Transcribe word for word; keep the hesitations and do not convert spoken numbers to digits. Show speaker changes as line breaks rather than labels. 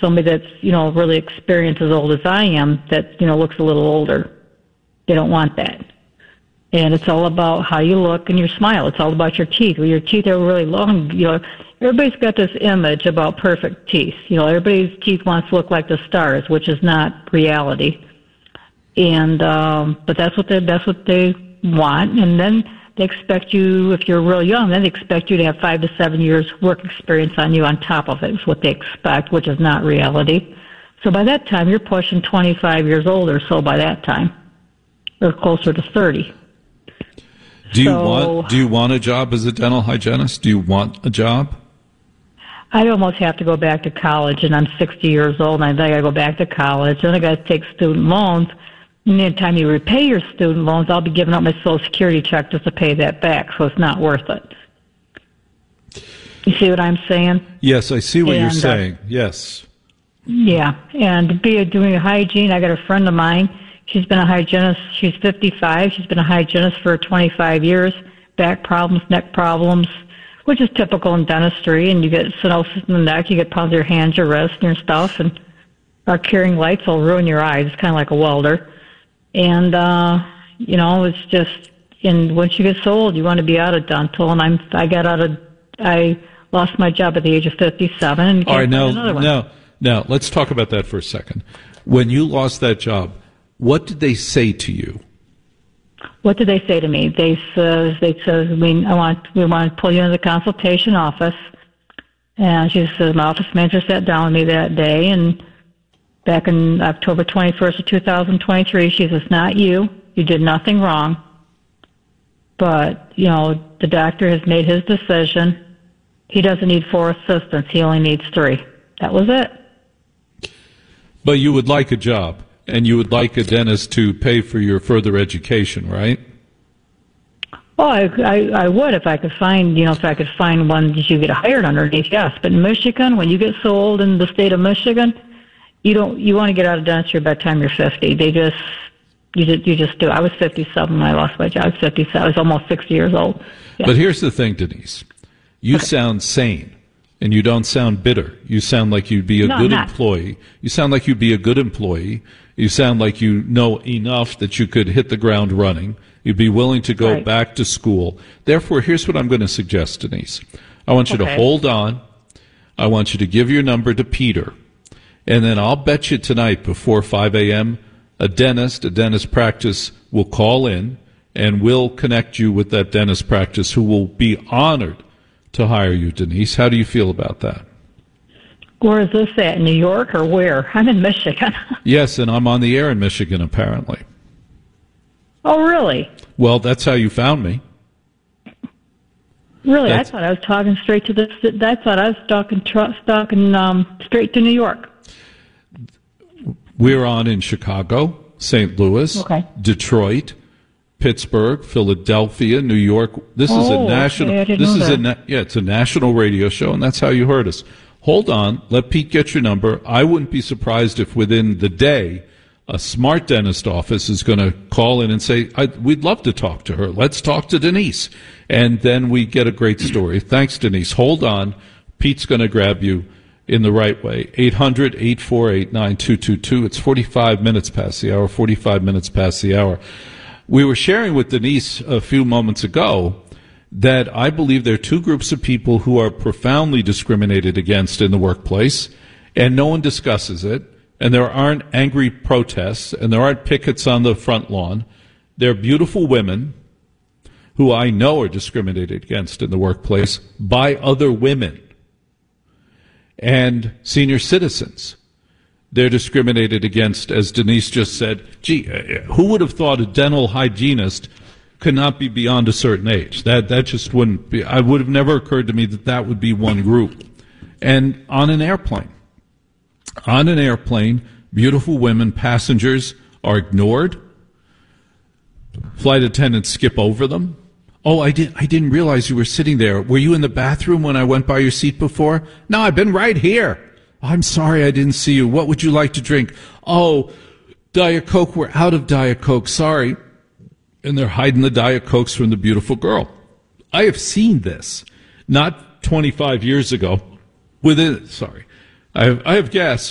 somebody that's, you know, really experienced as old as I am that, you know, looks a little older. They don't want that. And it's all about how you look and your smile. It's all about your teeth. When your teeth are really long, you know, everybody's got this image about perfect teeth. You know, everybody's teeth wants to look like the stars, which is not reality. And, um, but that's what they, that's what they want. And then they expect you, if you're real young, then they expect you to have five to seven years work experience on you on top of it, is what they expect, which is not reality. So by that time, you're pushing twenty-five years old or so by that time, or closer to thirty.
Do you
so,
want do you want a job as a dental hygienist? Do you want a job?
I almost have to go back to college, and I'm sixty years old, and I think I got to go back to college. Then I got to take student loans. And the time you repay your student loans, I'll be giving up my Social Security check just to pay that back, so it's not worth it. You see what I'm saying?
Yes, I see what
and,
you're saying.
Uh,
yes.
Yeah, and to be a, doing a hygiene, I got a friend of mine. She's been a hygienist. She's fifty-five. She's been a hygienist for twenty-five years. Back problems, neck problems, which is typical in dentistry. And you get stenosis in the neck. You get problems with your hands, your wrists, and your stuff. And our curing lights will ruin your eyes. It's kind of like a welder. And, uh, you know, it's just, and once you get so old, you want to be out of dental. And I'm, I got out of, I lost my job at the age of fifty-seven. And
All right, now,
another one.
now, now, let's talk about that for a second. When you lost that job, what did they say to you?
What did they say to me? They said, they said, we, I want, we want to pull you into the consultation office. And she said, my office manager sat down with me that day, and back in October twenty-first of two thousand twenty-three, she says, it's not you. You did nothing wrong. But, you know, the doctor has made his decision. He doesn't need four assistants. He only needs three. That was it.
But you would like a job, and you would like a dentist to pay for your further education, right?
Well, I, I, I would if I could find, you know, if I could find one that you get hired underneath, yes. But in Michigan, when you get so old in the state of Michigan, you don't, you want to get out of dentistry by the time you're fifty. They just, you just, you just do. I was fifty-seven when I lost my job. I was fifty-seven. I was almost sixty years old. Yeah.
But here's the thing, Denise. You
okay.
sound sane, and you don't sound bitter. You sound like you'd be a
no,
good
I'm not.
employee. You sound like you'd be a good employee. You sound like you know enough that you could hit the ground running. You'd be willing to go
right.
back to school. Therefore, here's what I'm going to suggest, Denise. I want you
okay.
to hold on. I want you to give your number to Peter. And then I'll bet you tonight before five a.m., a dentist, a dentist practice will call in, and we'll connect you with that dentist practice who will be honored to hire you, Denise. How do you feel about that?
Where is this at, New York or where? I'm in Michigan.
Yes, and I'm on the air in Michigan, apparently.
Oh, really?
Well, that's how you found me.
Really?
That's,
I thought I was talking straight to the, I thought I was talking, talking um, straight to New York.
We're on in Chicago, Saint Louis,
okay.
Detroit, Pittsburgh, Philadelphia, New York. This
oh,
is a national.
Okay, I didn't
this
know
is
that.
a na- yeah, it's a national radio show, and that's how you heard us. Hold on, let Pete get your number. I wouldn't be surprised if within the day a smart dentist office is going to call in and say, I, "We'd love to talk to her. Let's talk to Denise," and then we get a great story. Thanks, Denise. Hold on, Pete's going to grab you in the right way. eight hundred, eight four eight, nine two two two. It's forty-five minutes past the hour, forty-five minutes past the hour. We were sharing with Denise a few moments ago that I believe there are two groups of people who are profoundly discriminated against in the workplace, and no one discusses it, and there aren't angry protests, and there aren't pickets on the front lawn. They're beautiful women who I know are discriminated against in the workplace by other women. And senior citizens, they're discriminated against, as Denise just said. Gee, who would have thought a dental hygienist could not be beyond a certain age? That that just wouldn't be. I would have never occurred to me that that would be one group. And on an airplane, on an airplane, beautiful women, passengers are ignored. Flight attendants skip over them. Oh, I didn't, I didn't realize you were sitting there. Were you in the bathroom when I went by your seat before? No, I've been right here. I'm sorry I didn't see you. What would you like to drink? Oh, Diet Coke. We're out of Diet Coke. Sorry. And they're hiding the Diet Cokes from the beautiful girl. I have seen this, not twenty-five years ago. Within, sorry. I have, I have guests